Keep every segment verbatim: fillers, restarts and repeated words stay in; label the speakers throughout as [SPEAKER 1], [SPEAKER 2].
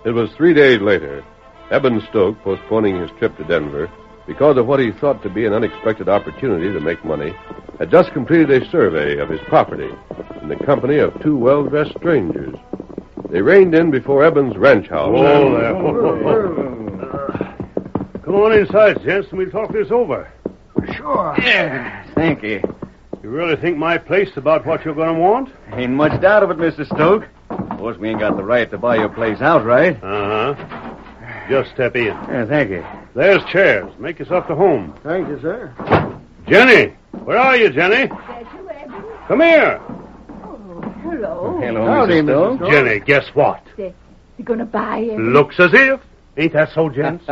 [SPEAKER 1] It was three days later. Eben Stoke, postponing his trip to Denver because of what he thought to be an unexpected opportunity to make money, had just completed a survey of his property in the company of two well-dressed strangers. They reined in before Eben's ranch house.
[SPEAKER 2] Oh, there. Come on inside, gents, and we'll talk this over.
[SPEAKER 3] Sure.
[SPEAKER 4] Yeah, thank you.
[SPEAKER 2] You really think my place is about what you're going to want?
[SPEAKER 4] Ain't much doubt of it, Mister Stoke. Of course, we ain't got the right to buy your place outright.
[SPEAKER 2] Uh-huh. Just step in.
[SPEAKER 4] Yeah, thank you.
[SPEAKER 2] There's chairs. Make yourself to home.
[SPEAKER 3] Thank you, sir.
[SPEAKER 2] Jenny! Where are you, Jenny?
[SPEAKER 5] That you, Eben?
[SPEAKER 2] Come here.
[SPEAKER 5] Oh, hello.
[SPEAKER 4] Hello,
[SPEAKER 3] Howdy,
[SPEAKER 4] Mister Stoke.
[SPEAKER 3] Mister Stoke.
[SPEAKER 2] Jenny, guess what?
[SPEAKER 5] They, you going to buy it?
[SPEAKER 2] Looks as if. Ain't that so, gents?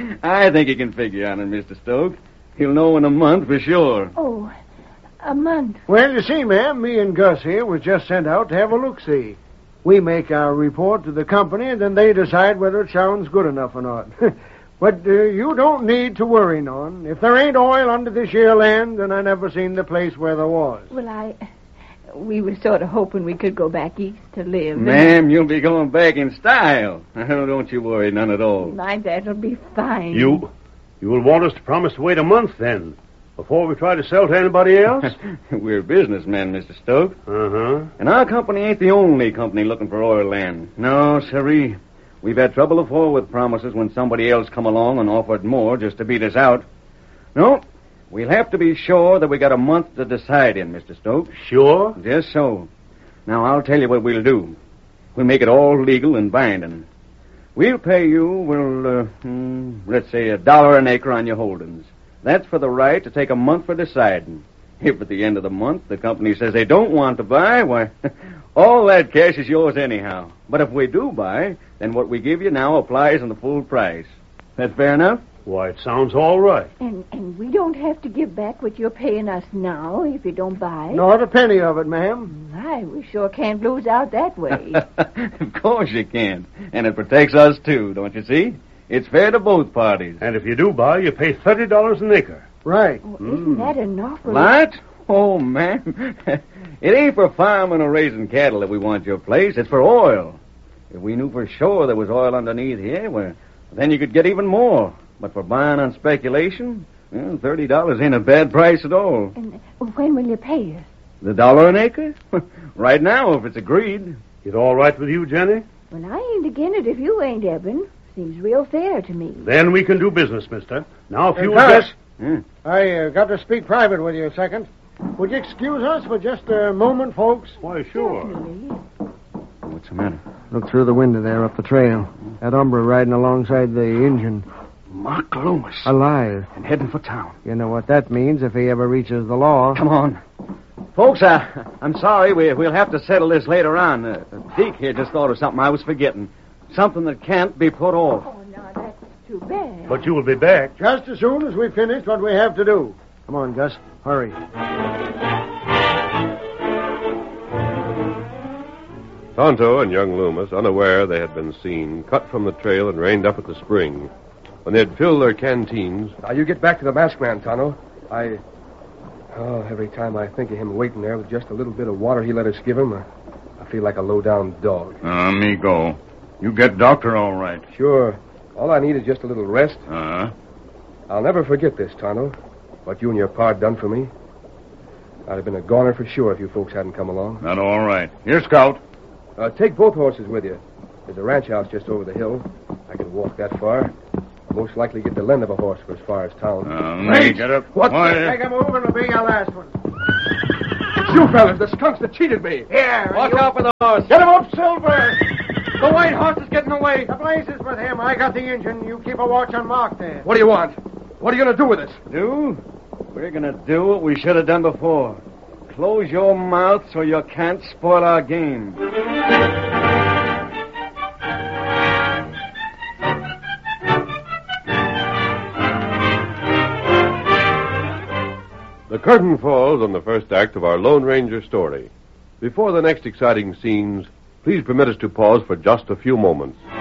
[SPEAKER 4] I think you can figure on it, Mister Stoke. He'll know in a month for sure.
[SPEAKER 5] Oh, a month.
[SPEAKER 3] Well, you see, ma'am, me and Gus here was just sent out to have a look-see. We make our report to the company, and then they decide whether it sounds good enough or not. But uh, you don't need to worry none. If there ain't oil under this here land, then I never seen the place where there was.
[SPEAKER 5] Well, I... We were sort of hoping we could go back east to live.
[SPEAKER 4] Ma'am, you'll be going back in style. Don't you worry none at all.
[SPEAKER 5] My, that'll be fine.
[SPEAKER 2] You... You will want us to promise to wait a month, then, before we try to sell to anybody else?
[SPEAKER 4] We're businessmen, Mister Stoke.
[SPEAKER 2] Uh-huh.
[SPEAKER 4] And our company ain't the only company looking for oil land. No, sirree. We've had trouble before with promises when somebody else come along and offered more just to beat us out. No, we'll have to be sure that we got a month to decide in, Mister Stoke.
[SPEAKER 2] Sure?
[SPEAKER 4] Just so. Now, I'll tell you what we'll do. We'll make it all legal and binding. We'll pay you, well, uh, hmm, let's say a dollar an acre on your holdings. That's for the right to take a month for deciding. If at the end of the month the company says they don't want to buy, why, all that cash is yours anyhow. But if we do buy, then what we give you now applies on the full price. That fair enough?
[SPEAKER 2] Why, it sounds all right.
[SPEAKER 5] And and we don't have to give back what you're paying us now if you don't buy.
[SPEAKER 3] Not a penny of it, ma'am.
[SPEAKER 5] My, we sure can't lose out that way.
[SPEAKER 4] Of course you can't. And it protects us, too, don't you see? It's fair to both parties.
[SPEAKER 2] And if you do buy, you pay thirty dollars an acre.
[SPEAKER 3] Right.
[SPEAKER 5] Oh, isn't that an awful...
[SPEAKER 4] What? Oh, man. It ain't for farming or raising cattle that we want your place. It's for oil. If we knew for sure there was oil underneath here, well, then you could get even more. But for buying on speculation, well, thirty dollars ain't a bad price at all.
[SPEAKER 5] And when will you pay us?
[SPEAKER 4] The dollar an acre? Right now, if it's agreed.
[SPEAKER 2] It all right with you, Jenny?
[SPEAKER 5] Well, I ain't again it if you ain't, Eben. Seems real fair to me.
[SPEAKER 2] Then we can do business, mister. Now, if
[SPEAKER 3] Hey,
[SPEAKER 2] you...
[SPEAKER 3] Gus,
[SPEAKER 4] Hmm.
[SPEAKER 3] I uh, got to speak private with you a second. Would you excuse us for just a moment, folks?
[SPEAKER 2] Why, sure.
[SPEAKER 5] Certainly.
[SPEAKER 4] What's the matter?
[SPEAKER 3] Look through the window there up the trail. That hombre riding alongside the engine.
[SPEAKER 4] Mark Loomis.
[SPEAKER 3] Alive.
[SPEAKER 4] And heading for town.
[SPEAKER 3] You know what that means if he ever reaches the law.
[SPEAKER 4] Come on. Folks, uh, I'm sorry. We, we'll have to settle this later on. Uh, Deke here just thought of something I was forgetting. Something that can't be put off.
[SPEAKER 5] Oh, no, that's too bad.
[SPEAKER 2] But you will be back.
[SPEAKER 3] Just as soon as we finish what we have to do. Come on, Gus. Hurry.
[SPEAKER 1] Tonto and young Loomis, unaware they had been seen, cut from the trail and reined up at the spring. When they had filled their canteens...
[SPEAKER 6] Now, you get back to the masked man, Tonto. I... Oh, every time I think of him waiting there with just a little bit of water he let us give him, I, I feel like a low-down dog.
[SPEAKER 7] Uh, me go. You get doctor all right.
[SPEAKER 6] Sure. All I need is just a little rest.
[SPEAKER 7] Uh-huh.
[SPEAKER 6] I'll never forget this, Tonto. What you and your pa done for me. I'd have been a goner for sure if you folks hadn't come along.
[SPEAKER 7] That all right. Here, Scout.
[SPEAKER 6] Uh, take both horses with you. There's a ranch house just over the hill. I can walk that far. I'll most likely get the lend of a horse for as far as town.
[SPEAKER 7] Uh, me, get up.
[SPEAKER 6] What
[SPEAKER 7] Why,
[SPEAKER 6] the-
[SPEAKER 3] Take a move and it'll be your last one.
[SPEAKER 6] It's you fellas, the skunks that cheated me.
[SPEAKER 3] Here.
[SPEAKER 4] Watch out for the horse.
[SPEAKER 3] Get him up, Silver.
[SPEAKER 4] The white horse is getting away.
[SPEAKER 3] The place is with him. I got the engine. You keep a watch on Mark there.
[SPEAKER 6] What do you want? What are you going to do with us?
[SPEAKER 4] Do? We're going to do what we should have done before. Close your mouth so you can't spoil our game.
[SPEAKER 1] The curtain falls on the first act of our Lone Ranger story. Before the next exciting scenes, please permit us to pause for just a few moments.